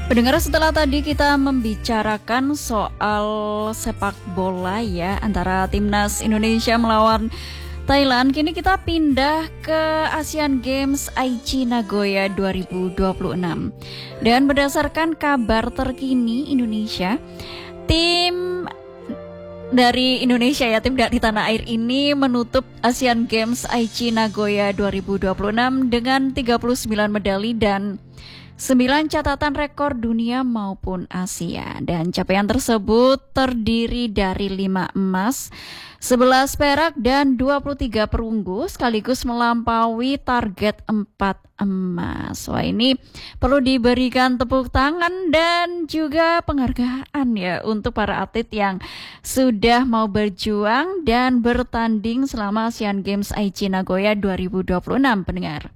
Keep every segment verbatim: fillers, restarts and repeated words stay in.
Pendengar, setelah tadi kita membicarakan soal sepak bola ya antara timnas Indonesia melawan Thailand, kini kita pindah ke Asian Games Aichi Nagoya dua ribu dua puluh enam. Dan berdasarkan kabar terkini Indonesia, tim dari Indonesia ya, tim dari tanah air ini menutup Asian Games Aichi Nagoya dua ribu dua puluh enam dengan tiga puluh sembilan medali dan sembilan catatan rekor dunia maupun Asia. Dan capaian tersebut terdiri dari lima emas, sebelas perak dan dua puluh tiga perunggu, sekaligus melampaui target empat emas. Wah, ini perlu diberikan tepuk tangan dan juga penghargaan ya untuk para atlet yang sudah mau berjuang dan bertanding selama Asian Games Aichi Nagoya dua ribu dua puluh enam, pendengar.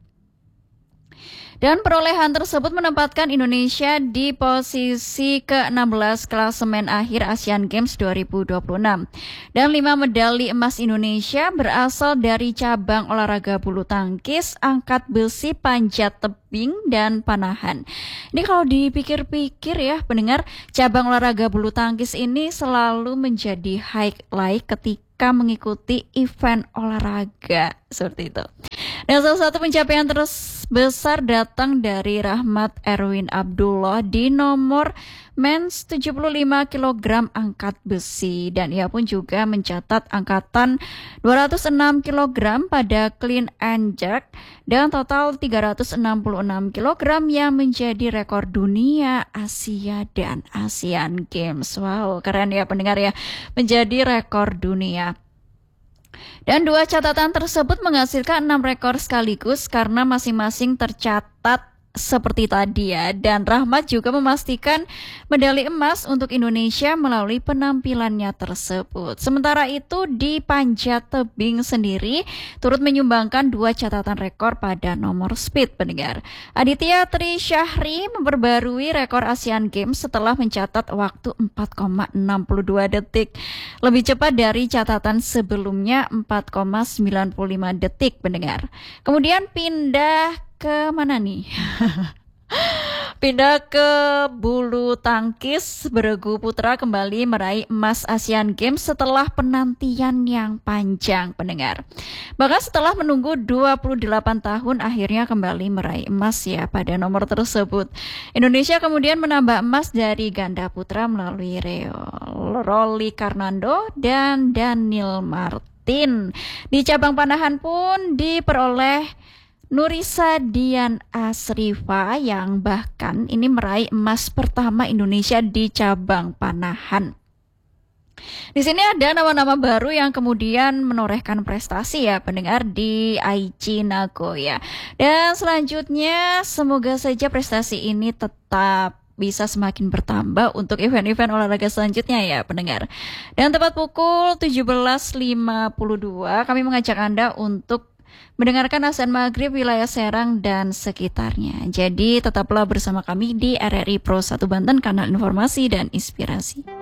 Dan perolehan tersebut menempatkan Indonesia di posisi ke enam belas klasemen akhir Asian Games dua ribu dua puluh enam. Dan lima medali emas Indonesia berasal dari cabang olahraga bulu tangkis, angkat besi, panjat tebing, dan panahan. Ini kalau dipikir-pikir ya pendengar, cabang olahraga bulu tangkis ini selalu menjadi highlight ketika mengikuti event olahraga seperti itu. Dan salah satu pencapaian terbesar datang dari Rahmat Erwin Abdullah di nomor men's tujuh puluh lima kilogram angkat besi, dan ia pun juga mencatat angkatan dua ratus enam kilogram pada clean and jerk dan total tiga ratus enam puluh enam kilogram yang menjadi rekor dunia, Asia dan Asian Games. Wow, keren ya pendengar ya, menjadi rekor dunia. Dan dua catatan tersebut menghasilkan enam rekor sekaligus karena masing-masing tercatat seperti tadi ya. Dan Rahmat juga memastikan medali emas untuk Indonesia melalui penampilannya tersebut. Sementara itu di panjat tebing sendiri turut menyumbangkan dua catatan rekor pada nomor speed, pendengar. Aditya Tri Syahri memperbarui rekor Asian Games setelah mencatat waktu empat koma enam dua detik, lebih cepat dari catatan sebelumnya empat koma sembilan lima detik, pendengar. Kemudian pindah ke mana nih? Pindah ke bulu tangkis, beregu putra kembali meraih emas Asian Games setelah penantian yang panjang, pendengar. Bahkan setelah menunggu dua puluh delapan tahun, akhirnya kembali meraih emas ya pada nomor tersebut. Indonesia kemudian menambah emas dari ganda putra melalui Rio, Rolly Karnando dan Daniel Martin. Di cabang panahan pun diperoleh Nurisa Dian Asrifa yang bahkan ini meraih emas pertama Indonesia di cabang panahan. Di sini ada nama-nama baru yang kemudian menorehkan prestasi ya pendengar di Aichi Nagoya. Dan selanjutnya semoga saja prestasi ini tetap bisa semakin bertambah untuk event-event olahraga selanjutnya ya pendengar. Dan tepat pukul tujuh belas lima puluh dua kami mengajak Anda untuk mendengarkan azan maghrib wilayah Serang dan sekitarnya. Jadi tetaplah bersama kami di R R I Pro satu Banten, kanal informasi dan inspirasi.